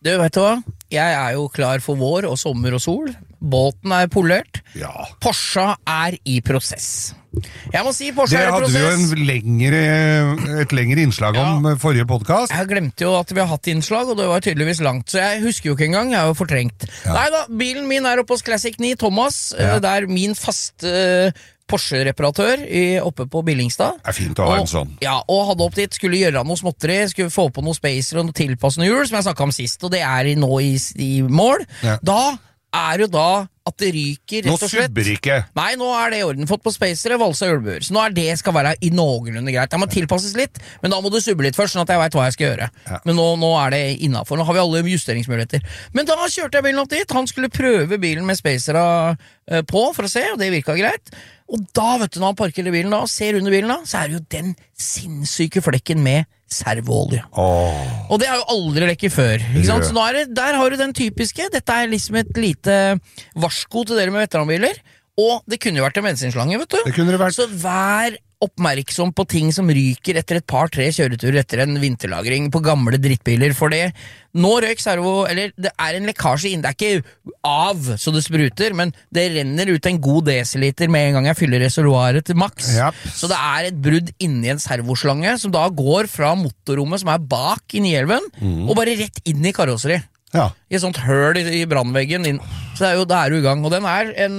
Du, vet du hva? Jeg jo klar for vår og sommer og sol. Båten polert. Ja. Porsche I prosess. Jeg må si Porsche I prosess. Det hadde du jo et lengre innslag om forrige podcast. Jeg glemte jo at vi har hatt innslag, og det var tydeligvis langt, så jeg husker jo ikke engang, jeg jo fortrengt. Ja. Neida, bilen min oppe hos Classic 9, Thomas, der min faste Porsche-reparatør oppe på Billingstad. Det fint å ha en sånn. Ja, og hadde opp dit, skulle gjøre noe småtteri, skulle få på noe spacer og noe tilpassende hjul, som jeg snakket om sist, og det nå i mål. Ja. Da jo da at det ryker, rett og slett. Nå subber ikke. Nei, nå det i orden. Fått på spacere, valsa hjulbuer. Så nå det skal være i noenlunde greit. Det må tilpasses litt, men da må du subbe litt først, sånn at jeg vet hva jeg skal gjøre. Ja. Men nå det innenfor. Nå har vi alle justeringsmuligheter. Men da kjørte jeg bilen opp dit. Han skulle prøve bilen med spacere på, for å se, og det virket greit. Og da, vet du, når han parker i bilen da, og ser under bilen da, så det jo den sinnssyke flekken med servoolje. Og det har jo aldri lekket før, ikke sant? Så nå der har du den typiske. Dette liksom et lite varsko til dere med veteranbiler, og det kunne jo vært en bensinslange, vet du. Det kunne det vært. Så vær oppmerksom på ting som ryker etter et par-tre kjøreturer etter en vinterlagring på gamle drittbiler, for det nå røyk servo, eller det en lekkasje inn, det ikke av så det spruter, men det renner ut en god desiliter med en gang jeg fyller reservoiret til maks. Yep. Så det et brudd inni en servoslange som da går fra motorrommet som bak i Nielven, og bare rett inn i karosseri. Ja. I et sånt høl i brannveggen inn. Så da du i gang, og den en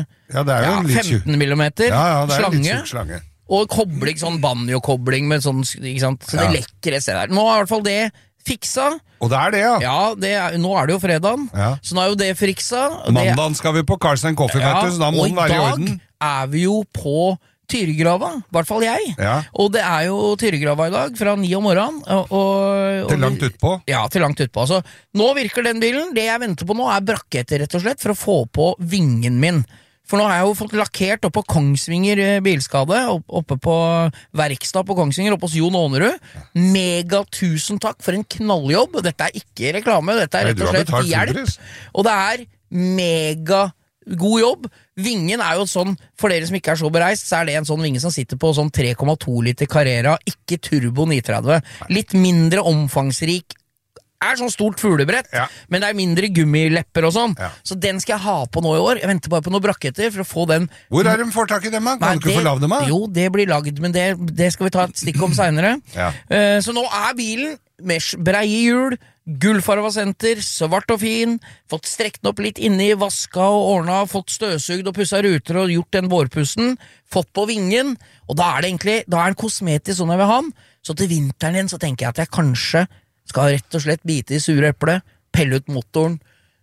en 15 millimeter slange. Slange. Og kobling, sånn banjo-kobling med sånn, ikke sant? Så det lekker et sted der. Nå i hvert fall det fiksa. Og det det, ja. Ja, nå det jo fredagen. Ja. Så nå jo det fiksa. Mandagen skal vi på Carlsen Coffee, vet du, så da må den være i orden. Og i dag vi jo på Tyregrava, i hvert fall jeg. Ja. Og det jo Tyregrava i dag, fra 9 om morgenen. Til langt utpå? Ja, til langt utpå. Altså, nå virker den bilen. Det jeg venter på nå braketter, rett og slett, for å få på vingen min. For nå har jeg jo fått lakkert opp på Kongsvinger bilskade, oppe på verkstad på Kongsvinger, oppe hos Jon Ånerud. Mega tusen takk for en knalljobb. Dette ikke reklame, dette rett og slett hjelp. Og det mega god jobb. Vingen jo sånn, for dere som ikke så bereist, så det en sånn vinge som sitter på sånn 3,2 liter Carrera, ikke turbo 930. Litt mindre omfangsrik, sånn stort fuglebrett, men det mindre gummilepper og sånn. Ja. Så den skal jeg ha på nå i år. Jeg venter bare på noen braketter for å få den. Hvor de får tak i dem, da? Kan du ikke få lagd dem, da? Jo, det blir lagd, men det skal vi ta et stikk om senere. Ja. Så nå bilen med breie hjul, gullfarva senter, svart og fin, fått strekt den opp litt inni, vaska og ordna, fått støvsugd og pussa ruter og gjort den vårpussen, fått på vingen, og da det egentlig, da den kosmetisk sånn jeg vil ha den. Så til vinteren igjen så tenker jeg at jeg kanskje skal rett og slett bite i sure eple, pelle ut motoren,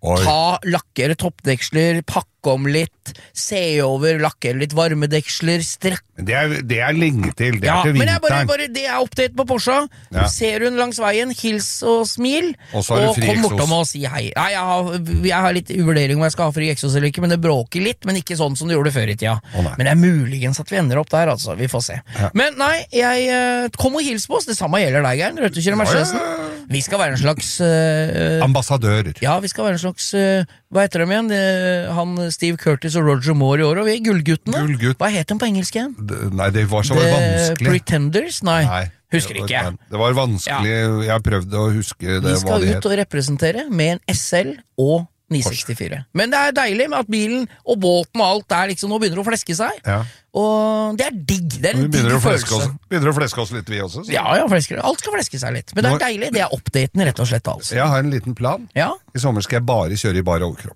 lakkere toppdeksler, pakke om litt, se over, lakkere litt varmedeksler, strekk. Det lenge til, det til vinteren. Men bare det update på Porsche. Ja. Ser hun langs veien, hils og smil, og kom bortom og si hei. Nei, jeg har litt uvurdering om jeg skal ha fri eksos eller ikke, men det bråker litt, men ikke sånn som det gjorde før i tida. Men det muligens at vi ender opp der, altså. Vi får se. Ja. Men nei, kom og hils på oss. Det samme gjelder deg, Geir. Røttekjører Mercedesen. Vi skal være en slags ambassadører. Ja, vi skal være en slags hva heter de igjen? Han Steve Curtis og Roger Moore i år, og vi Gullguttene. Hva heter de på engelsk igjen? Nei, det var så vanskelig. The Pretenders? Nei. Husker ikke. Det var vanskelig, jeg har prøvd å huske det. Vi skal ut og representere med en SL og 964. Men det deilig med at bilen og båten og alt liksom, nå begynner å fleske seg. Ja. Og det digg. Det en digg følelse. Begynner å fleske oss litt, vi også. Så. Ja, alt skal fleske seg litt. Men det deilig, det oppdaten rett og slett, altså. Jeg har en liten plan. Ja? I sommer skal jeg bare kjøre i bar overkropp.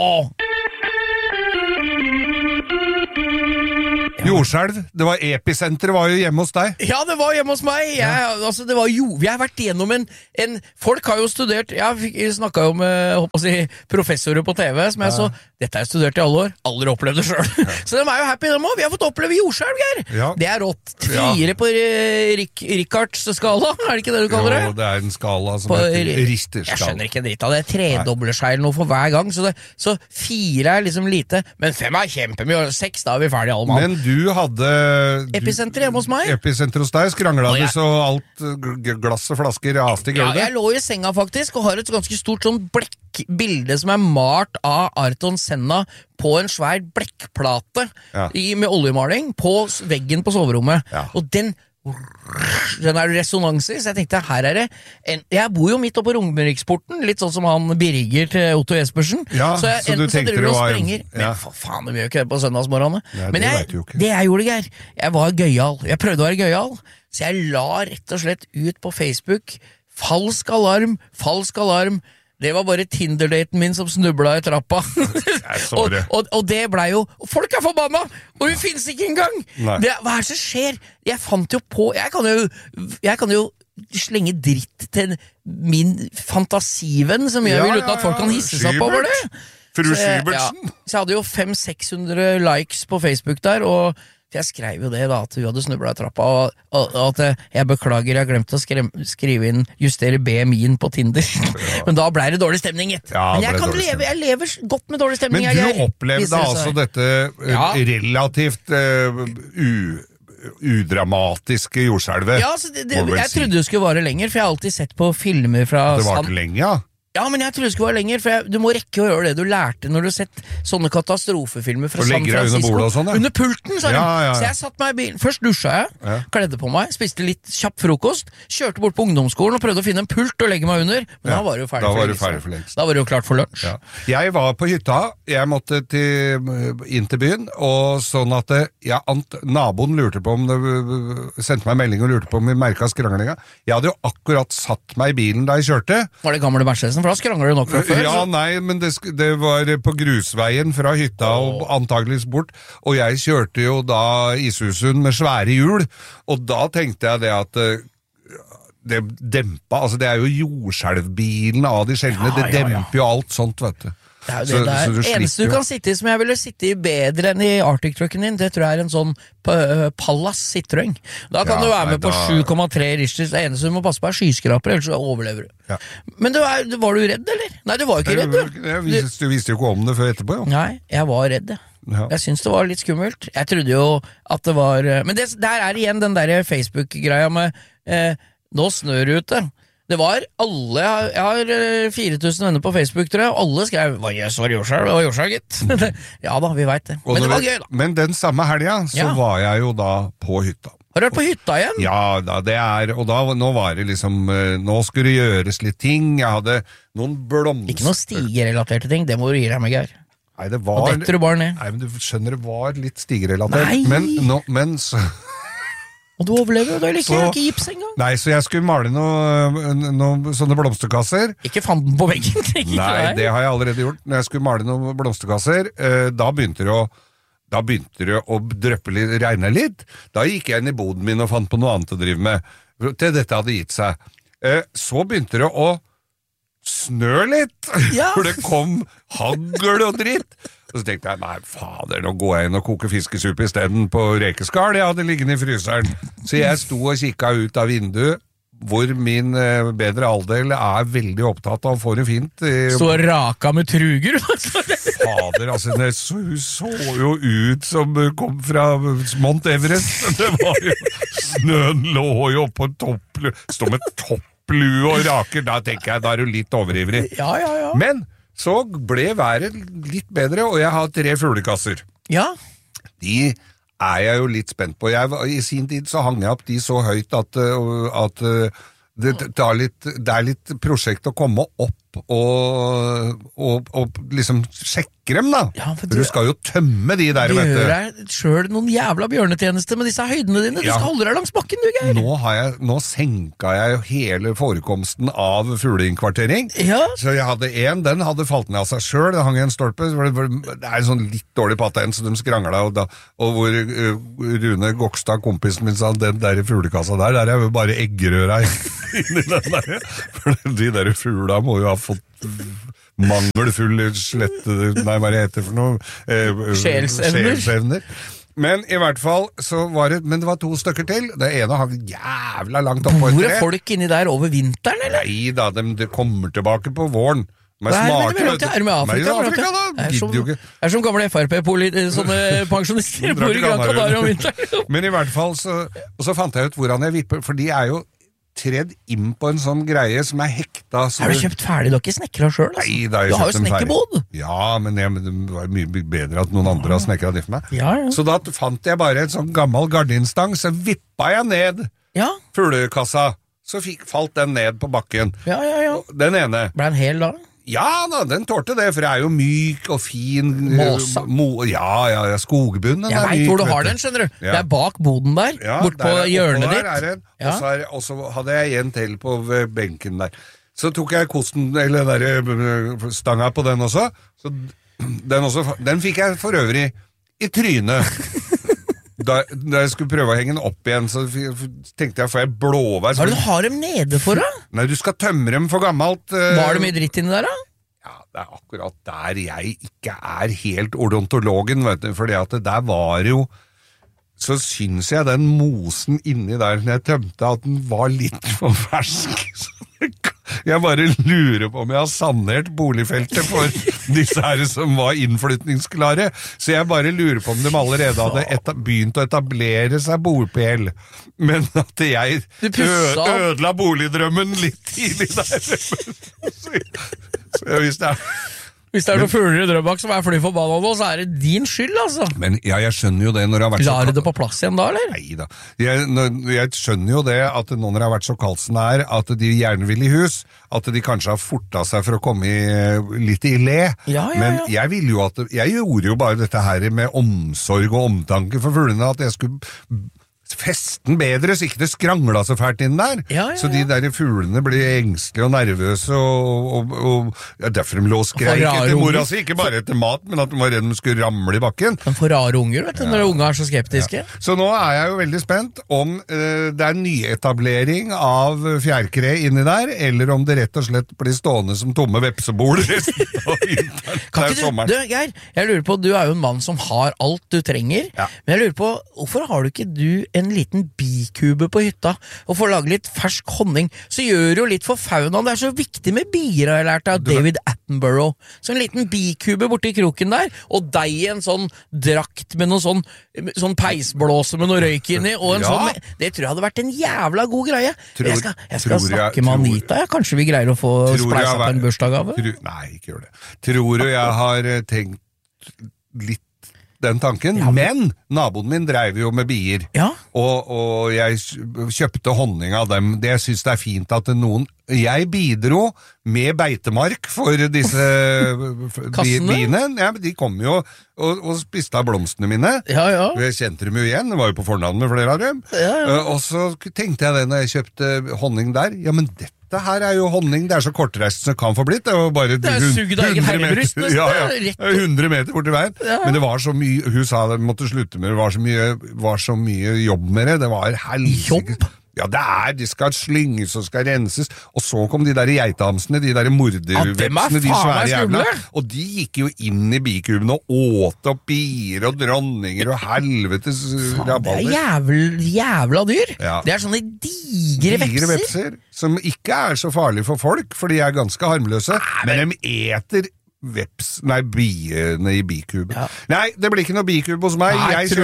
Jordskjelv, det var episenteret var jo hjemme hos deg. Ja, det var hjemme hos meg. Vi har vært gjennom folk har jo studert, jeg snakket jo med professorer på TV, som jeg så, dette har jeg studert i alle år, aldri opplevd det selv. Så de jo happy, de også. Vi har fått oppleve jordskjelv, Geir. Ja. Det rått. 4 på Rikards skala, det ikke det du kaller det? Jo, det en skala som heter Richters skala. Jeg skjønner ikke en dritt av det. 3-dobblerskjell noe for hver gang, så 4 liksom lite, men 5 kjempemye, og 6 da vi ferdig alle mann. Men du hadde Episenter hjemme hos meg. Epicenter hos deg, skrangla du så alt glass og flasker raste i gulvet? Ja, jeg lå i senga faktisk, og har et ganske stort sånn blekkbilde som malt av Ayrton Senna på en svær blekkplate med oljemaling på veggen på soverommet. Ja. Og den den er resonanser, så jeg tenkte, her det jeg bor jo midt oppe på Romeriksporten, litt sånn som han Birger til Otto Jespersen, Ja, så så du tenkte det var sprenger, ja. men for faen, vi gjør ikke det på søndagsmorgenen. Ja, Men det vet du jo ikke. det jeg gjorde, Geir, jeg var gøyal, jeg prøvde å være gøyal, så jeg la rett og slett ut på Facebook, falsk alarm, det var bare Tinder-daten min som snubla I trappa. og det ble jo folk forbanna, og hun finnes ikke engang. Hva som skjer? Jeg fant jo på jeg kan jo slenge dritt til min fantasivenn som jeg vil uten at folk kan hisse seg på over det. Fru Sybertsen. Så jeg hadde jo 500-600 likes på Facebook der, og jeg skrev jo det da, at hun hadde snublet I trappa, og at jeg beklager, jeg glemte å skrive inn justere BMI-en på Tinder. Men da ble det dårlig stemning, Men jeg lever godt med dårlig stemning. Men du opplevde altså dette relativt udramatiske jordskjelvet? Ja, jeg trodde det skulle vare lenger, for jeg har alltid sett på filmer fra Det var ikke lenge, ja? Ja, men jeg tror det skulle være lenger, for du må rekke å gjøre det du lærte når du har sett sånne katastrofefilmer fra San Francisco. Under, sånn, under pulten, sa ja. Så jeg satt meg I bilen. Først dusja jeg, kledde på meg, spiste litt kjapp frokost, kjørte bort på ungdomsskolen og prøvde å finne en pult og legge meg under, men da var det jo ferdig for lengst. Da var det jo klart for lunsj. Ja. Jeg var på hytta, jeg måtte inn til byen, og sånn at naboen lurte på om sendte meg en melding og lurte på om vi merket skranglinga. Jeg hadde jo akkurat satt meg I bilen da jeg kjørte. Var det gamle Mercedesen? For da skrangler du nok fra før. Ja, nei, men det var på grusveien fra hytta og antageligvis bort, og jeg kjørte jo da Isusun med svære hjul, og da tenkte jeg det at det dempa, altså det jo jordskjelvbilen av de sjeldne, det demper jo alt sånt, vet du. Det eneste du kan sitte I som jeg ville sitte I bedre enn I Arctic-trucken din, det tror jeg en sånn Pallas Citroën. Da kan du være med på 7,3 Richter. Det eneste du må passe på skyskraper, ellers så overlever du. Men var du redd, eller? Nei, du var ikke redd, du. Du visste jo ikke om det før etterpå, jo. Nei, jeg var redd. Jeg synes det var litt skummelt. Jeg trodde jo at det var Men der igjen den der Facebook-greia med nå snør det ute. Det var alle, jeg har 4000 venner på Facebook, tror jeg, og alle skrev, hva var jordskjelv, gitt? Ja da, vi vet det. Men det var gøy, da. Men den samme helga, så var jeg jo da på hytta. Har du vært på hytta igjen? Ja, da, og nå var det liksom, nå skulle det gjøres litt ting, jeg hadde noen blomster. Ikke noen stigerelaterte ting, det må du gi deg med, Geir. Nei, det var... Og detter du bare ned. Nei, men du skjønner, det var litt stigerelatert. Men så... Og du overlever jo, da ikke gips engang. Nei, så jeg skulle male noen sånne blomsterkasser. Ikke fant den på veggen, tenker jeg. Nei, det har jeg allerede gjort. Når jeg skulle male noen blomsterkasser, da begynte det å regne litt. Da gikk jeg inn I boden min og fant på noe annet å drive med. Til dette hadde gitt seg. Så begynte det å snø litt, for det kom hagl og dritt. Og så tenkte jeg, nei fader, nå går jeg inn og koker fiskesuppe I stedet på rekeskal jeg hadde liggende I fryseren. Så jeg sto og kikket ut av vinduet, hvor min bedre halvdel veldig opptatt av å få det fint. Stå og raka med truger? Fader, altså, hun så jo ut som kom fra Mount Everest. Det var jo, snøen lå jo på topplu, stå med topplue og raker, da tenker jeg, da du litt overivrig. Ja. Men så ble været litt bedre, og jeg har 3 fuglekasser. Ja. De jeg jo litt spent på. I sin tid så hang jeg opp de så høyt at det litt prosjekt å komme opp og liksom sjekke dem da. Ja, for du skal jo tømme de der, vet du. Du gjør deg selv noen jævla bjørnetjeneste med disse høydene dine. Du skal holde deg langs bakken, du, Geir. Nå senka jeg jo hele forekomsten av fugleinnkvartering. Ja. Så jeg hadde den hadde falt ned av seg selv. Det hang I en stolpe. Det en sånn litt dårlig patent, så de skrangla. Og hvor Rune Gokstad, kompisen min, sa den der fuglekassa der jo bare eggerøra inni den der. For de der fugla må jo ha fått mangelfull slette, nei, hva det heter for noe? Sjelsevner. Men I hvert fall så var men det var 2 stykker til. Det ene har jævla langt opp på et tre. Bor folk inni der over vinteren, eller? Nei da, de kommer tilbake på våren. Nei, men Afrika da. Det som gamle FRP-sånne pensjonister bor I Gran Canaria om vinteren. Men I hvert fall så fant jeg ut hvordan jeg vipper, for de jo tredd inn på en sånn greie som hekta. Har du kjøpt ferdig? Du har ikke snekret selv? Altså. Nei, da har jeg kjøpt den ferdig. Du har jo snekkerbod. Ja, men det var mye bedre at noen andre har snekret det for meg. Ja. Så da fant jeg bare en sånn gammel gardinstang, så vippa jeg ned Ja. Fuglekassa, så falt den ned på bakken. Ja. Den ene. Ble den hel da? Ja, den tålte det, for det er jo myk og fin. Måsa. Ja, skogbunnen. Jeg vet hvor du har den, skjønner du. Ja. Det er bak boden der, bort på hjørnet ditt. Ja. Og så hadde jeg en til på benken der. Så tok jeg kosten, eller den der stanga på den også. Så den fikk jeg for øvrig i trynet. Da jeg skulle prøve å henge den opp igjen, så tenkte jeg, får jeg blåvær. Hva er det du har dem nede for, da? Nei, du skal tømme dem for gammelt. Var det mye dritt inni der, da? Ja, det er akkurat der jeg ikke er helt odontologen, vet du, fordi at der var jo, så syns jeg den mosen inni der, når jeg tømte, at den var litt for fersk. Jeg bare lurer på om jeg har sanert boligfeltet for disse her som var innflytningsklare, så jeg bare lurer på om de allerede hadde begynt å etablere seg bordpel, men at jeg ødela boligdrømmen litt tidlig der. Så hvis det Hvis det er noen fugler i Drøbak som er fly forbanna nå, så er det din skyld, altså. Men ja, jeg skjønner jo det når det har vært Lar du det på plass igjen da, eller? Neida. Jeg skjønner jo det at nå når det har vært så kaldt som det er, at de gjerne vil i hus, at de kanskje har fortet seg for å komme litt i le. Ja. Men jeg gjorde jo bare dette her med omsorg og omtanke for fuglene, at jeg skulle festen bedre, så ikke det skrangla så fælt inn der. Ja. Så de der fuglene blir engstelige og nervøse, og derfor de lå og skreik etter mora si, ikke bare etter mat, men at de var redd de skulle ramle i bakken. De får rare unger, vet du, når unger er så skeptiske. Ja. Så nå er jeg jo veldig spent om det er nyetablering av fjærkre inni der, eller om det rett og slett blir stående som tomme vepsebol resten av vinteren. Du, Geir, jeg lurer på, du er jo en mann som har alt du trenger, men jeg lurer på, hvorfor har du ikke en liten bikube på hytta og får lage litt fersk honning, så gjør du jo litt for faunaen. Det er så viktig med bier, har jeg lært av David Attenborough. Så en liten bikube borti kroken der, og deg i en sånn drakt med noe sånn peisblåse med noe røyk inni, og en sånn, det tror jeg hadde vært en jævla god greie. Jeg skal snakke med Anita, kanskje vi greier å få spleisa på en bursdaggave? Nei, ikke gjør det. Tror du jeg har tenkt litt den tanken, men naboen min drev jo med bier, og jeg kjøpte honning av dem. Det jeg synes det er fint at jeg bidro med beitemark for disse biene. Ja, de kom jo og spiste av blomstene mine. Jeg kjente dem jo igjen, det var jo på fornavn med flere av dem. Og så tenkte jeg det når jeg kjøpte honning der, ja, men dette her er jo honning, det er så kortreist som kan få blitt, det var bare 100 meter bort i veien, men det var så mye, hun sa det måtte slutte med, det var så mye jobb med det var helsike. Ja, de skal slynges og skal renses, og så kom de der geitehamsene, de der mordervepsene, de svære jævla, og de gikk jo inn i bikuben og åt opp bier og dronninger og helvetes raballer. Det er jævla dyr. Det er sånne digre vepser. Som ikke er så farlige for folk, for de er ganske harmløse, men de eter biene i bikuben. Nei, det blir ikke noe bikub hos meg.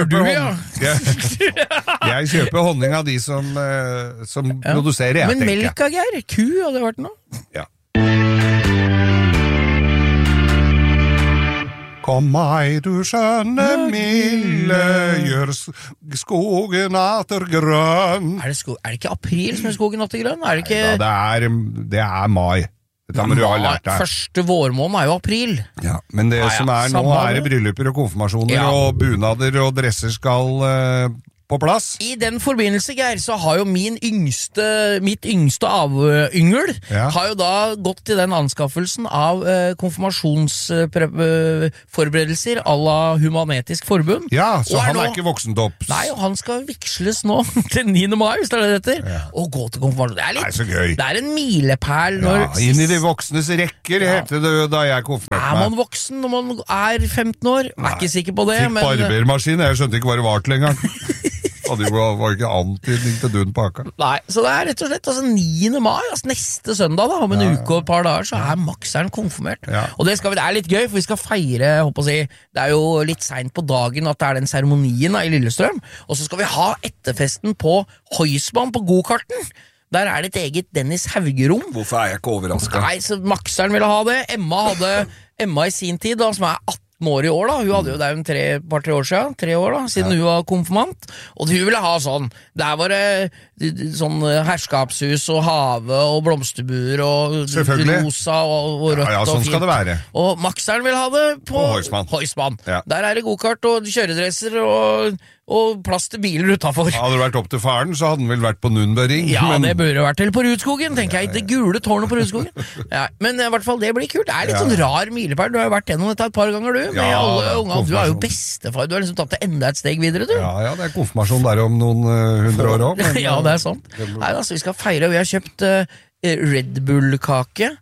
Jeg kjøper honning av de som produserer. Men melk av Geir, ku hadde det vært noe? Ja. Kom meg, du skjønne milde, gjør skogen atter grønn. Er det ikke april som er skogen atter grønn? Det er mai. Første vårmåned er jo april. Ja, men det som er nå er det brylluper og konfirmasjoner og bunader og dresser skal på plass. I den forbindelse, Geir, så har jo mitt yngste avyngel har jo da gått til den anskaffelsen av konfirmasjonsforberedelser à la Human-Etisk Forbund. Ja, så han er ikke voksentopps. Nei, og han skal viksles nå til 9. mai, hvis det er det heter, og gå til konfirmasjon. Det er så gøy. Det er en milepæl. Inn i de voksnes rekker, heter det da jeg konfirmerte meg. Er man voksen når man er 15 år? Jeg er ikke sikker på det. Fikk barbermaskin, jeg skjønte ikke hva det var til engang. Det var ikke antydning til dun på haka. Nei, så det er rett og slett 9. mai, neste søndag da, om en uke og et par dager, så er Maxeren konfirmert. Og det er litt gøy, for vi skal feire, det er jo litt sent på dagen at det er den seremonien i Lillestrøm, og så skal vi ha etterfesten på Heusmann på Gokarten. Der er det et eget Dennis Haugerom. Hvorfor er jeg ikke overrasket? Nei, så Maxeren ville ha det. Emma i sin tid, da, som er år i år da, hun hadde jo det jo en par-tre år siden, 3 år da, siden hun var konfirmant, og hun ville ha sånn, der var det sånn herskapshus og have og blomsterbuer og rosa og rødt ja, sånn og fint. Skal det være. Og Maxeren vil ha det på Heusmann. Ja. Der er det gokart og kjøredresser og plass til biler utenfor. Hadde det vært opp til faren, så hadde den vel vært på Nürnberg. Ja, men det burde vært til på Rudskogen, tenker jeg. Det gule tårnet på Rudskogen. Ja, men i hvert fall, det blir kult. Det er litt sånn rar milepæl. Du har jo vært gjennom dette et par ganger, du. Med alle ungene. Du er jo bestefar. Du har liksom tatt det enda et steg videre, du. Ja, det er konfirmasjon der om noen 100 år også. Men, ja, det er sant. Nei, altså, vi skal feire. Vi har kjøpt Red Bull-kake.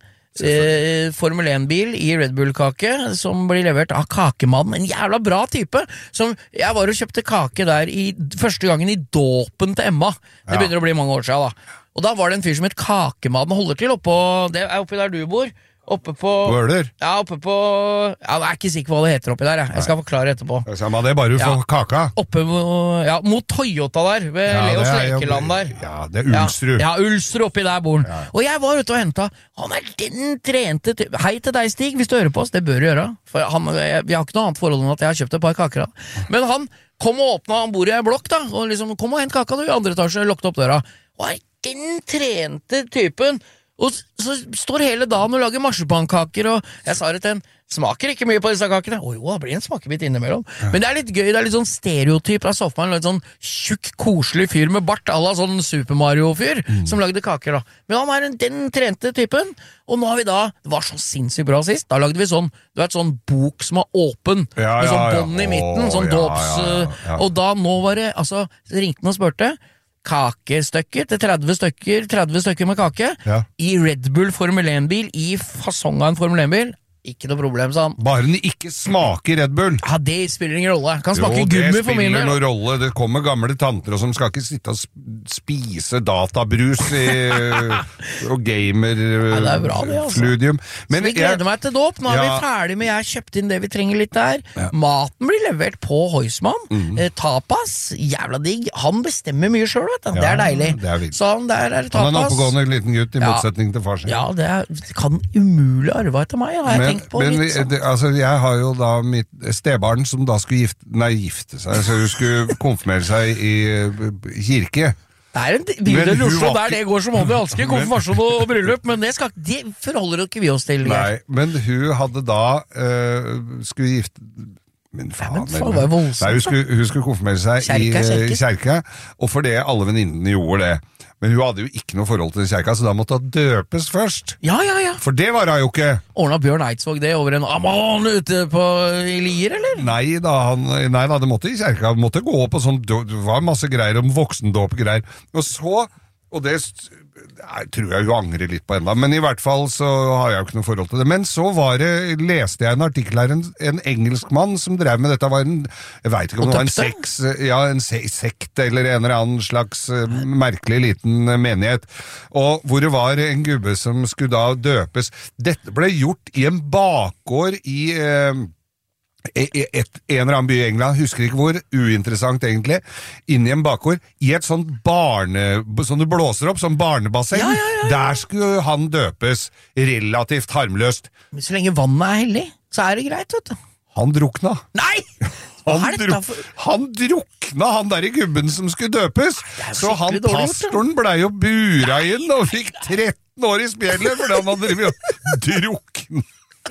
Formel 1-bil i Red Bull-kake som blir levert av Kakemannen, en jævla bra type som jeg var og kjøpte kake der første gangen i dåpen til Emma. Det begynner å bli mange år siden da. Og da var det en fyr som het Kakemannen, holder til det er oppi der du bor. Oppe på Bøler? Ja, oppe på jeg er ikke sikker hva det heter oppi der. Jeg skal forklare etterpå. Det er bare for kaka. Oppe mot Toyota der, ved Leos lekeland der. Ja, det er Ulsrud. Ja, Ulsrud oppi der bor han. Og jeg var ute og hentet. Han er den trente Hei til deg, Stig, hvis du hører på oss. Det bør du gjøre. For vi har ikke noe annet forhold enn at jeg har kjøpt et par kaker. Men han kom og åpnet, han bor i en blokk da, og liksom, kom og hent kaka du, i andre etasje, lukket opp døra. Og er den trente typen. Og så står hele dagen og lager marsipankaker, og jeg sa det til en, smaker ikke mye på disse kakene. Jo, det blir en smakebit innimellom. Men det er litt gøy, det er litt sånn stereotyp. Jeg så for meg en litt sånn tjukk, koselig fyr med bart, à la sånn Super Mario-fyr, som lagde kaker da. Men han er den trente typen, og nå har vi da, det var så sinnssykt bra sist, da lagde vi sånn, du vet, sånn bok som er åpen, med sånn bånd i midten, sånn dåps, og da nå var det, altså, ringte han og spørte, kakestykker til 30 stykker med kake i Red Bull Formel 1-bil i fasong av en Formel 1-bil. Ikke noe problem, sa han. Bare den ikke smaker Red Bull. Ja, det spiller ingen rolle. Kan smake gummi for min del. Jo, det spiller noen rolle. Det kommer gamle tanter som skal ikke sitte og spise databrus og gamer det er bra, det, altså. Fludium. Men så vi gleder meg til dåp. Nå er vi ferdig med, jeg har kjøpt inn det vi trenger litt der. Maten blir levert på Heusmann. Tapas, jævla digg. Han bestemmer mye selv, vet du. Det er deilig. Det er så der er tapas. Han er en oppegående liten gutt i motsetning til far sin. Ja, det kan umulig arve etter meg, altså, jeg har jo da mitt stebarn som da skulle gifte seg, så hun skulle konfirmere seg i kirke. Det er en bilde i Oslo der det går som hånd i hanske, konfirmasjon og bryllup, men det forholder ikke vi oss til. Nei, men hun hadde da skulle gifte Men faen, hun skulle konfirmere seg i kjerka, og for det alle venninnene gjorde det. Men hun hadde jo ikke noe forhold til kjerka, så da måtte hun døpes først. Ja. For det var hun jo ikke. Ordnet Bjørn Eidsvåg det over en amman ute i Lier, eller? Nei da, det måtte i kjerka. Det måtte gå på sånn, det var masse greier om voksendåp-greier. Og så, og det tror jeg jo angrer litt på enda, men i hvert fall så har jeg jo ikke noe forhold til det. Men så leste jeg en artikkel her, en engelsk mann som drev med dette, var jeg vet ikke om det var en sekt eller en eller annen slags merkelig liten menighet, og hvor det var en gubbe som skulle da døpes. Dette ble gjort i en bakgård i en eller annen by i England, husker ikke hvor, uinteressant egentlig, inn i en bakgård, i et sånt som du blåser opp, som barnebasseng. Der skulle han døpes, relativt harmløst. Men så lenge vannet er hellig, så er det greit, vet du. Han drukna. Nei! Han drukna, han der i gubben som skulle døpes, så han pastoren ble jo bura inn og fikk 13 år i spjellet, fordi han hadde drevet og drukna.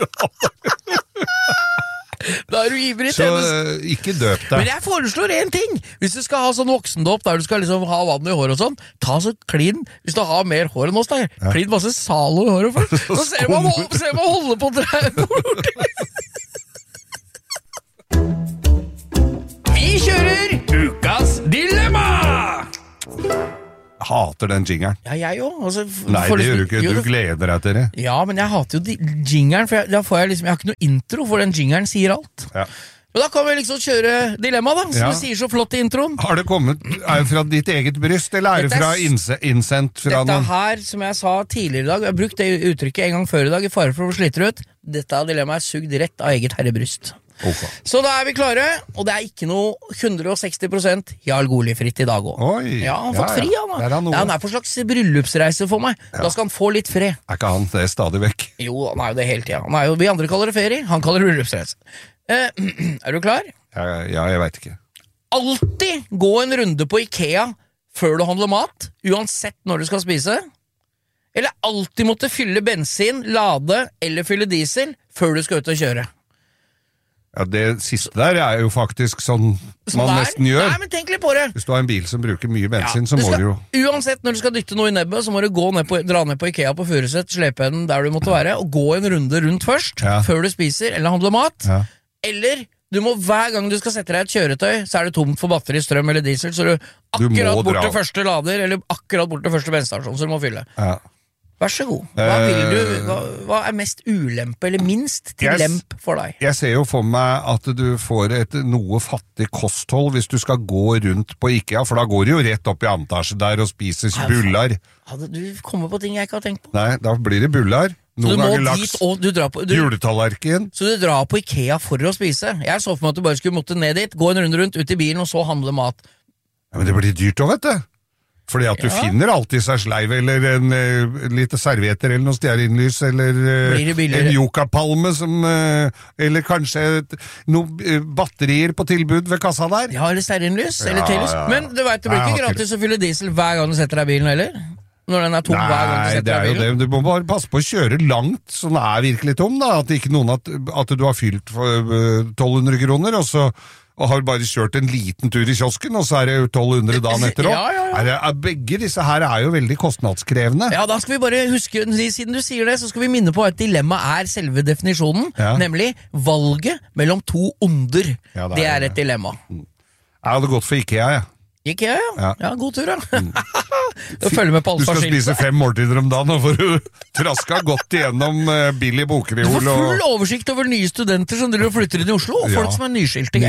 Da er du ivrig. Så ikke døp deg. Men jeg foreslår en ting. Hvis du skal ha sånn voksendåp der du skal liksom ha vann i håret og sånn, ta så klin. Hvis du har mer hår enn oss der, klin masse Zalo i håret først. Så ser man holde på Vi kjører Ukas Dilemma! Hater den jingeren. Ja, jeg òg. Altså, nei, det gjør du ikke. Du gleder deg til det. Ja, men jeg hater jo jingeren, for da får jeg liksom, jeg har ikke noe intro, for den jingeren sier alt. Ja. Men da kan vi liksom kjøre dilemma, da, som du sier så flott i introen. Har det kommet, er det fra ditt eget bryst, eller er det fra innsendt fra noen? Dette her, som jeg sa tidligere i dag, jeg har brukt det uttrykket en gang før i dag, i fare for å slite ut. Dette dilemmaet er sugd rett av eget herrebryst. Okay. Så da er vi klare, og det er ikke noe 160% Jarl Goli-fritt i dag også. Ja, han har fått fri, han da. Han er på slags bryllupsreise for meg. Da skal han få litt fred. Er ikke han det stadig vekk? Jo, han er jo det hele tiden. Vi andre kaller det ferie, han kaller det bryllupsreise. Er du klar? Ja, jeg vet ikke. Alltid gå en runde på IKEA før du handler mat, uansett når du skal spise. Eller alltid måtte fylle bensin, lade eller fylle diesel før du skal ut og kjøre. Ja, det siste der er jo faktisk sånn man nesten gjør. Nei, men tenk litt på det. Hvis du har en bil som bruker mye bensin, så må du jo... Uansett når du skal dytte noe i nebbet, så må du dra ned på IKEA på Furuset, slepe den der du måtte være, og gå en runde rundt først, før du spiser eller handler mat. Ja. Eller du må hver gang du skal sette deg et kjøretøy, så er det tomt for batteri, strøm eller diesel, så du akkurat bort til første lader, eller akkurat bort til første bensinstasjon, så du må fylle. Ja. Vær så god. Hva er mest ulempe, eller minst til lemp for deg? Jeg ser jo for meg at du får et noe fattig kosthold hvis du skal gå rundt på IKEA, for da går du jo rett opp i antasje der og spiser bullar. Du kommer på ting jeg ikke har tenkt på. Nei, da blir det bullar. Noen ganger laks, juletallerken. Så du drar på IKEA for å spise? Jeg så for meg at du bare skulle måtte ned dit, gå en runde rundt, ut i bilen, og så handle mat. Ja, men det blir dyrt også, vet du. Fordi at du finner alltid seg sleiv, eller en lite servietter, eller noe stearinlys, eller en yucca-palme, eller kanskje noen batterier på tilbud ved kassa der. Ja, eller stearinlys, eller telys. Men du vet, det blir ikke gratis å fylle diesel hver gang du setter deg i bilen, eller? Når den er tom hver gang du setter deg i bilen? Du må bare passe på å kjøre langt, så den er virkelig tom, da. At ikke noen at du har fylt for 1200 kroner, og har bare kjørt en liten tur i kiosken, og så er det 1200 dagen etter også. Begge disse her er jo veldig kostnadskrevende. Ja, da skal vi bare huske, siden du sier det, så skal vi minne på at dilemma er selve definisjonen, nemlig valget mellom to onder. Ja, det er et dilemma. Jeg hadde gått for IKEA, jeg. IKEA, ja. Ja, god tur, ja. Følg med på alt. Du skal spise 5 måltider om dagen, og får du traska godt igjennom billig bokreol. Du får full oversikt over nye studenter som driver og flytter inn i Oslo, og folk som er nyskilte.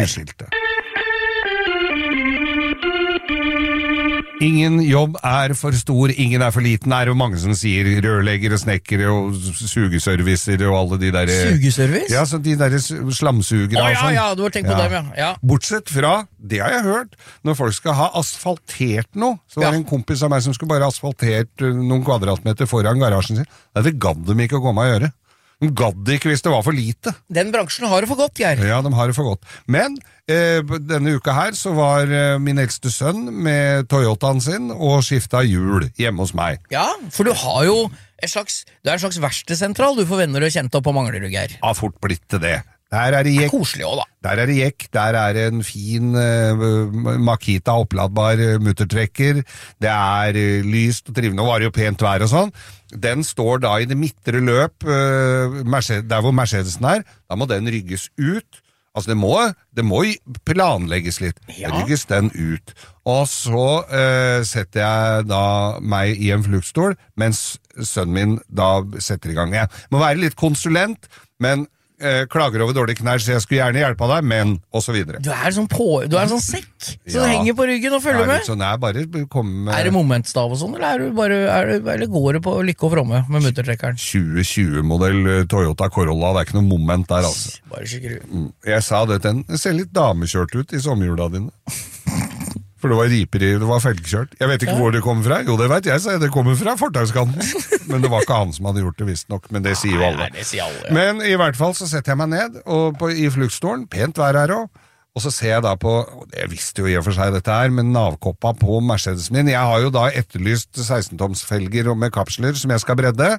Ingen jobb er for stor, ingen er for liten, er jo mange som sier rørleggere, snekkere og sugeservicer og alle de der... Sugeservice? Ja, så de der slamsugere og sånn. Ja, du har tenkt på dem, ja. Bortsett fra, det har jeg hørt, når folk skal ha asfaltert noe, så var det en kompis av meg som skulle bare asfaltert noen kvadratmeter foran garasjen sin. Det gadd de ikke å komme og gjøre. De gadd ikke hvis det var for lite. Den bransjen har det for godt, Geir. Ja, de har det for godt. Men denne uka her så var min eldste sønn med Toyotaen sin og skifta hjul hjemme hos meg. Ja, for du har jo en slags verkstesentral du får venner og kjente opp på Manglerud, Geir. Ja, fort blitt til det. Der er det jekk. Koselig også, da. Der er det jekk, der er det en fin Makita oppladbar muttertrekker, det er lyst og trivende, og var jo pent vær og sånn. Den står da i det midtre løp, der hvor Mercedesen er, da må den rygges ut. Altså det må planlegges litt. Rygges den ut. Og så setter jeg da meg i en fluktstol, mens sønnen min da setter i gang. Jeg må være litt konsulent, men klager over dårlige knær, så jeg skulle gjerne hjelpe deg, men, og så videre. Du er en sånn sekk, så du henger på ryggen og følger med. Sånn, er det momentstav og sånn, eller går det på lykke og fromme med muttertrekkeren? 2020-modell Toyota Corolla, det er ikke noe moment der, altså. Bare skikkelig. Jeg sa det, den ser litt damekjørt ut i sommerhjula dine. For det var riper i, det var felgkjørt. Jeg vet ikke hvor det kommer fra. Jo, det vet jeg, så det kommer fra fortauskanten. Men det var ikke han som hadde gjort det visst nok, men det sier jo alle. Nei, det sier alle, ja. Men i hvert fall så setter jeg meg ned i fluktstolen, pent vær her også, og så ser jeg da på, og jeg visste jo i og for seg dette her, men navkoppa på Mercedesen min. Jeg har jo da etterlyst 16-tomsfelger med kapsler som jeg skal bredde.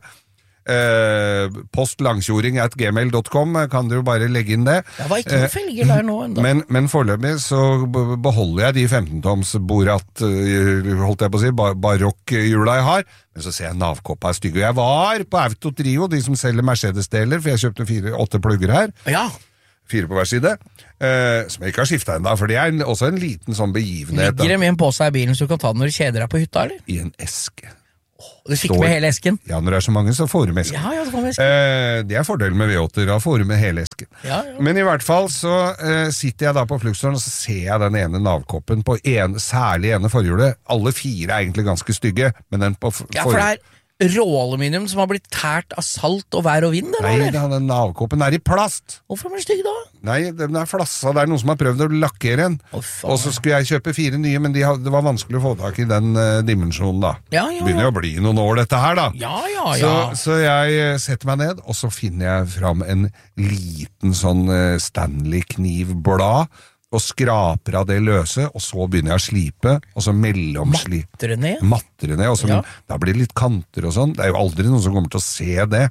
Postlangkjoring@gmail.com kan du jo bare legge inn det. Det var ikke noen felger der nå enda. Men foreløpig så beholder jeg de 15-toms Borat, holdt jeg på å si, barokkhjula jeg har, men så ser jeg navkoppa er stygge. Jeg var på Autotrio, de som selger Mercedes-deler, for jeg kjøpte 8 plugger her. Ja. 4 på hver side, som jeg ikke har skiftet enda, for det er også en liten sånn begivenhet. Ligger det med en påse i bilen så du kan ta den når du kjeder deg på hytta, eller? I en eske. Du fikk med hele esken? Ja, når det er så mange, så får du med esken. Ja, så får du med esken. Det er fordelen med V8-er, da får du med hele esken. Ja. Men i hvert fall så sitter jeg da på fluktstolen, og så ser jeg den ene navkoppen på særlig ene forhjulet. Alle 4 er egentlig ganske stygge, men den på Ja, for råaluminium som har blitt tært av salt og vær og vind, Nei, eller? den navkoppen i plast. Hvorfor er den stygg da? Nei, den flassa. Det noen som har prøvd å lakkere den. faen. Og så skulle jeg kjøpe 4 nye, men det var vanskelig å få tak i den dimensjonen da. Ja. Begynner jo å bli noen år dette her da. Ja. Så jeg setter meg ned, og så finner jeg fram en liten sånn Stanley-knivblad, og skraper av det løse, og så begynner jeg å slipe, og så Matter det ned? Matter det ned, og så, da blir det litt kanter og sånn. Det jo aldri noen som kommer til å se det,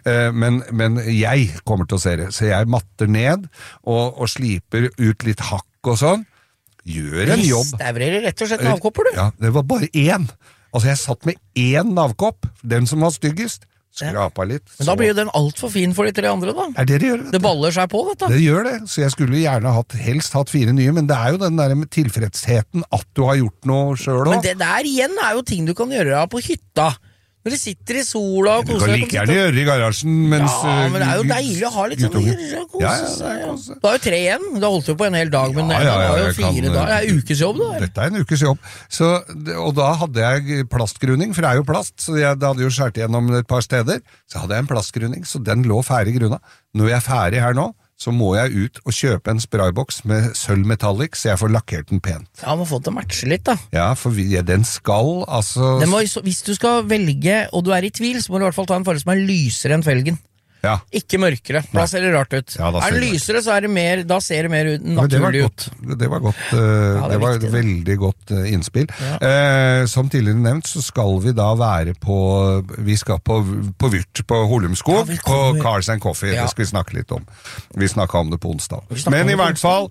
men jeg kommer til å se det. Så jeg matter ned, og sliper ut litt hakk og sånn. Gjør en jobb. Ristaurerer rett og slett navkopper, du? Ja, det var bare 1. Altså, jeg satt med 1 navkopp, den som var styggest. Skrapa litt. Men da blir jo den alt for fin for de 3 andre, da. Det gjør det. Det baller seg på, dette. Det gjør det, så jeg skulle gjerne helst hatt 4 nye, men det jo den der med tilfredsheten at du har gjort noe selv også. Men det der igjen jo ting du kan gjøre på hytta. Når du sitter i sola og koser deg. Du kan like gjerne gjøre det i garasjen mens... Ja, men det jo deilig å ha litt sånn å kose seg. Du har jo 3 igjen. Du har holdt jo på en hel dag, men det var jo 4 dager. Det ukesjobb, da. Dette en ukes jobb. Og da hadde jeg plastgruning, for det jo plast, så det hadde jo skjært igjennom et par steder. Så hadde jeg en plastgruning, så den lå ferdig grunna. Når jeg ferdig her nå, så må jeg ut og kjøpe en sprayboks med sølv metallic, så jeg får lakkert den pent. Ja, må få det til å matche litt, da. Ja, for den skal, altså... Hvis du skal velge, og du i tvil, så må du i hvert fall ta en farge som lysere enn felgen. Ja. Ikke mørkere, da ser det rart ut. Ja, den lysere, så det mer, da ser det mer naturlig ut. Det var godt. Det var et veldig godt innspill. Ja. Som tidligere nevnt, så skal vi da være vi skal på Vyrt på Holumskog, på Cars and Coffee. Det skal vi snakke litt om. Vi snakket om det på onsdag. Men i hvert fall,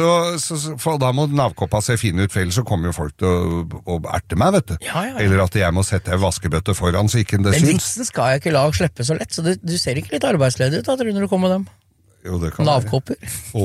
så da må navkoppa se fin ut, for ellers så kommer jo folk til å erte meg, vet du. Ja. Eller at jeg må sette en vaskebøtte foran, så ikke det syns. Men vitsen skal jeg ikke la slippe så lett, så du ser ikke litt arbeidsledig ut, da, tror du, når du kommer med dem. Jo, det kan Navkopper.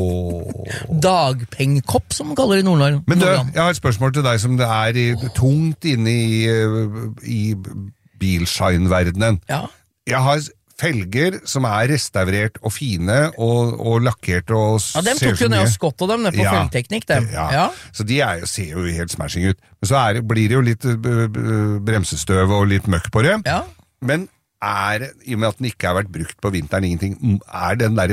Dagpengekopp, som man kaller det i Nordland. Men du, jeg har et spørsmål til deg som det tungt inne i bilshine-verdenen. Ja. Jeg har felger som restaurert og fine og lakkert og dem tok jo ned og skott av dem nede på felgteknikk, dem. Ja. Så de ser jo helt smashing ut. Men så blir det jo litt bremsestøv og litt møkk på det. Ja. Men i og med at den ikke har vært brukt på vinteren ingenting, den der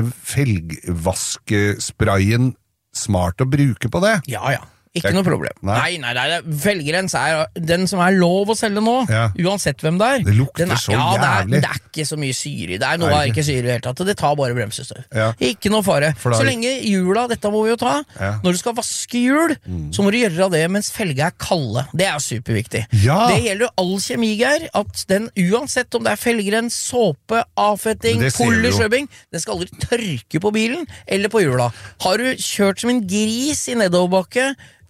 felgvaskesprayen smart å bruke på det? Ja. Ikke noe problem. Nei, felgrens den som lov å selge nå, uansett hvem det Det lukter så jævlig. Det ikke så mye syre. Det noe ikke syre i det hele tatt. Det tar bare bremsestøv. Ja. Ikke noe fare. Så lenge hjula, dette må vi jo ta, når du skal vaske hjul, så må du gjøre det mens felga kalde. Det superviktig. Ja. Det gjelder jo all kjemigeir, at den, uansett om det felgrens, såpe, avfetting, polish, rubbing, den skal aldri tørke på bilen eller på hjula. Har du kjørt som en gris i nedoverbakke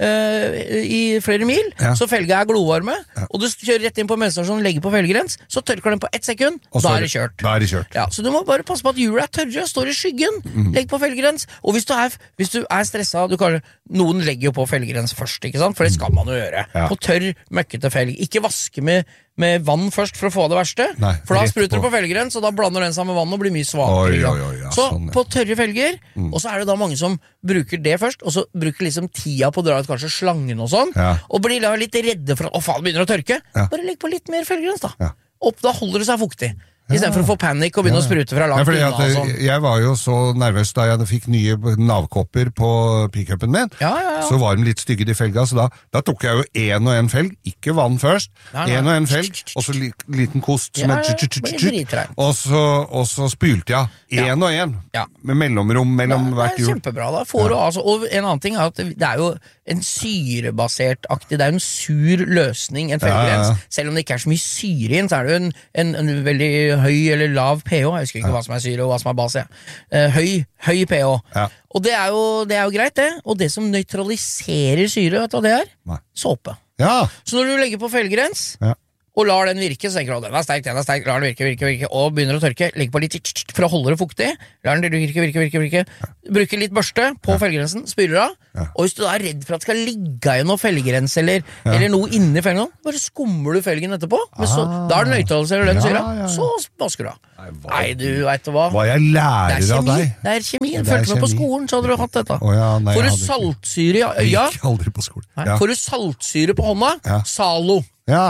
i flere mil, så felga glovarme, og du kjører rett inn på møtestasjonen og legger på felgrens, så tørker den på 1 sekund, da det kjørt. Ja, så du må bare passe på at hjulet tørre, står i skyggen, legg på felgrens, og hvis du stresset, noen legger jo på felgrens først, ikke sant? For det skal man jo gjøre. På tørr, møkkete felg. Ikke vaske med vann først for å få det verste. Nei, for da spruter du på felgrens, og da blander den seg med vann og blir mye svakere. Så på tørre felger, og så det da mange som bruker det først, og så bruker liksom tida på å dra ut kanskje slangen og sånn, og blir da litt redde for at faen, begynner å tørke. Bare legg på litt mer felgrens da. Da holder det seg fuktig. I stedet for å få panikk og begynne å sprute fra langt unna og sånn. Jeg var jo så nervøs da jeg fikk nye navkopper på pick-upen min. Så var de litt stygge i felga, så da tok jeg jo 1 og 1 felg, ikke vann først, 1 og 1 felg, og så liten kost som og så spylte jeg 1 og 1 med mellomrom mellom hvert hjul. Det kjempebra da. Og en annen ting at det jo en syrebasert aktig, det jo en sur løsning, en felgrens. Selv om det ikke så mye syre inn, så det jo en veldig høy eller lav pH, jeg husker ikke hva som syre og hva som base. Høy pH. Og det jo greit det, og det som nøytraliserer syre, vet du hva det såpe. Så når du legger på felgrens, og lar den virke, så tenker du, den sterk, lar den virke, og begynner å tørke, legg på litt for å holde det fuktig, lar den virke, bruker litt børste på felgrensen, spyler av, og hvis du redd for at det skal ligge i noe felgrens, eller noe inni felgen, bare skummer du felgen etterpå, da det nøytraliserer den syra, så vasker du av. Nei, du vet hva. Hva jeg lærer av deg. Det kjemi. Følte meg på skolen, så hadde du hatt dette. Får du saltsyre i øya, aldri på skolen. får du saltsyre på hånda, Zalo.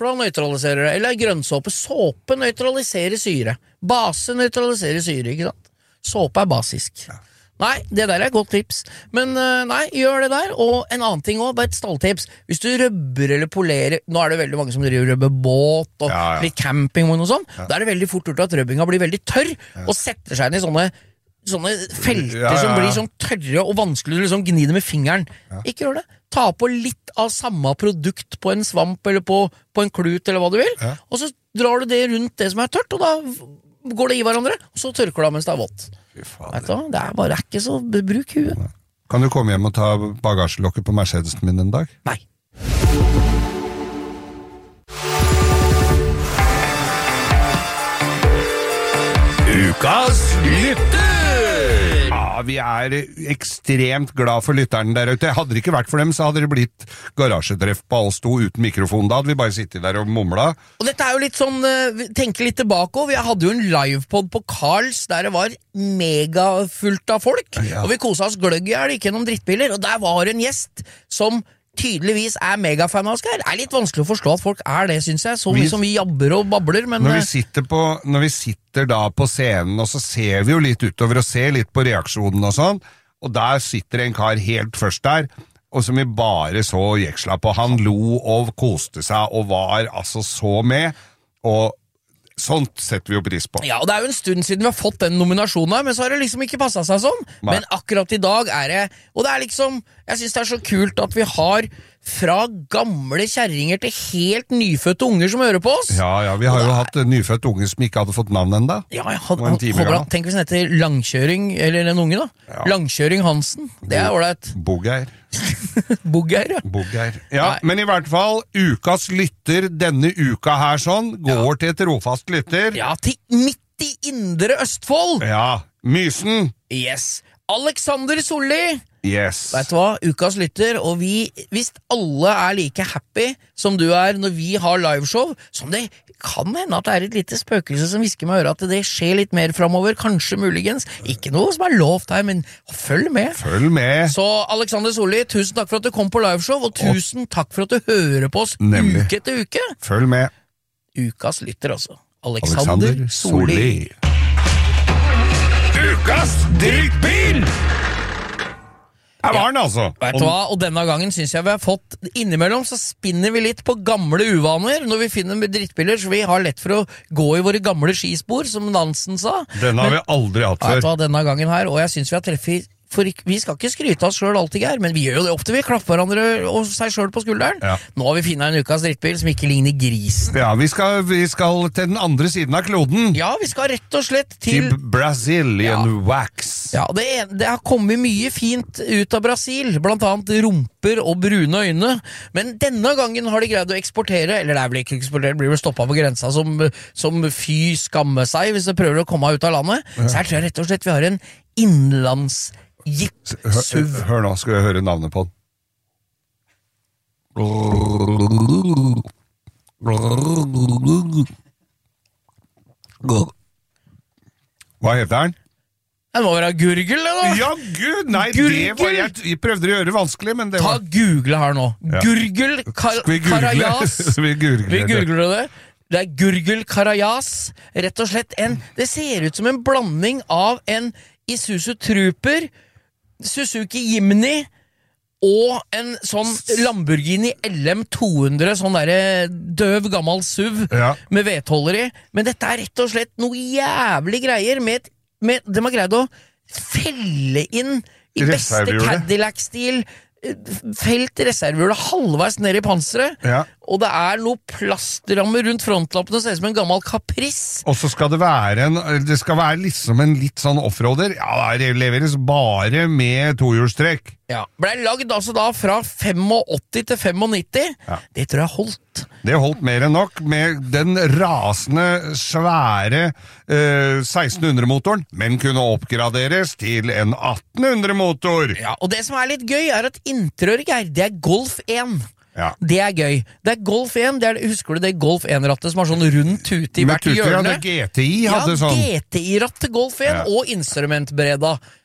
for da nøytraliserer det. Eller grønnsåpe. Såpe nøytraliserer syre. Base nøytraliserer syre, ikke sant? Såpe basisk. Ja. Nei, det der et godt tips. Men nei, gjør det der. Og en annen ting også, bare et stalltips. Hvis du røbber eller polerer, nå det veldig mange som driver røbber båt og litt camping og noe sånt, da det veldig fort gjort at røbbinga blir veldig tørr og setter seg inn i sånne felter som blir sånn tørre og vanskelig å liksom gni det med fingeren. Ikke gjør det. Ta på litt av samme produkt på en svamp eller på en klut eller hva du vil, og så drar du det rundt det som tørt, og da går det i hverandre, og så tørker det mens det vått. Vet du, det bare ikke så bruk huet. Kan du komme hjem og ta bagasjelokket på Mercedesen min en dag? Nei. Ukas lytter! Ja, vi ekstremt glad for lytterne der ute. Hadde det ikke vært for dem, så hadde det blitt garasjetreff på oss to uten mikrofon. Da hadde vi bare sittet der og mumlet. Og dette jo litt sånn, tenke litt tilbake også. Vi hadde jo en livepod på Karls der det var megafullt av folk. Ja. Og vi koset oss gløgg i hjel, ikke noen drittbiler. Og der var en gjest som tydeligvis megafan av oss. Det litt vanskelig å forstå at folk det, synes jeg. Så mye som vi jabber og babler, men når vi sitter da på scenen, og så ser vi jo litt utover og ser litt på reaksjonen og sånn, og der sitter en kar helt først der, og som vi bare så jeksla på. Han lo og koste seg og var altså så med, og sånt setter vi jo pris på. Ja, og det jo en stund siden vi har fått den nominasjonen her, men så har det liksom ikke passet seg sånn. Nei. Men akkurat i dag det, og det liksom, jeg synes det så kult at vi har fra gamle kjerringer til helt nyfødte unger som hører på oss. Ja, vi har jo hatt nyfødte unger som ikke hadde fått navn enda. Ja, tenk hvis den heter Langkjøring, eller en unge da. Ja. Langkjøring Hansen, det ålreit. Bogeir. Bogeir, ja. Bogeir. Ja, men i hvert fall, ukas lytter denne uka her sånn, går til trofast lytter. Ja, til midt i Indre Østfold. Ja, Mysen. Yes. Alexander Solli. Yes. Vet du hva? Ukas lytter, og hvis alle like happy som du når vi har liveshow, som det kan hende at det et lite spøkelse som visker meg i øret at det skjer litt mer fremover, kanskje muligens, ikke noe som lovt her, men følg med. Følg med. Så Alexander Solli, tusen takk for at du kom på liveshow, og tusen takk for at du hører på oss uke etter uke. Følg med. Ukas lytter altså. Alexander Solli. Ukas drittbil! Her var den altså. Vet du hva, og denne gangen synes jeg vi har fått, innimellom så spinner vi litt på gamle uvaner når vi finner drittbiler, så vi har lett for å gå i våre gamle skispor, som Nansen sa. Denne har vi aldri hatt før. Vet du hva, denne gangen her, og jeg synes vi har treffet, for vi skal ikke skryte oss selv alltid her, men vi gjør jo det ofte, vi klapper hverandre og seg selv på skulderen. Ja. Nå har vi finnet en ukas drittbil som ikke ligner grisen. Ja, vi skal til den andre siden av kloden. Ja, vi skal rett og slett til Brazilian Wax. Ja, det har kommet mye fint ut av Brasil, blant annet rumper og brune øyne, men denne gangen har de greid å eksportere, eller det blir ikke eksportert, blir vel stoppet på grensa som fy skamme seg hvis de prøver å komme ut av landet. Så her tror jeg rett og slett vi har en innlands SUV. Hør nå, skal jeg høre navnet på den. Hva heter den? Det må være Gurgel, da. Ja, gud, nei, Gurgel. Det var jeg prøvde å gjøre det vanskelig, men det var... Ta Google her nå. Ja. Gurgel Karajas. Vi googler det. Det Gurgel Karajas. Rett og slett det ser ut som en blanding av en Isuzu Trooper, Suzuki Jimny og en sånn Lamborghini LM200, sånn der døv gammel SUV med vedholder i. Men dette rett og slett noe jævlig greier med de har greid å felle inn i beste Cadillac-stil felt reservehjulet halvveis ned i panseret, og det noe plastrammer rundt frontlappene og ser ut som en gammel Caprice. Og så skal det være liksom en litt sånn offroader. Ja, det leveres bare med tohjulstrekk. Ja, ble lagd altså da fra 85 til 95. Ja. Det tror jeg holdt. Det holdt mer enn nok med den rasende, svære 1600-motoren, men kunne oppgraderes til en 1800-motor. Ja, og det som litt gøy at interiøret det Golf 1. Ja. Det gøy. Det Golf 1, husker du det Golf 1-rattet som har sånn rundt tute i hvert hjørne? Ja, GTI hadde sånn. Ja, GTI-ratt til Golf 1 og instrumentbreda.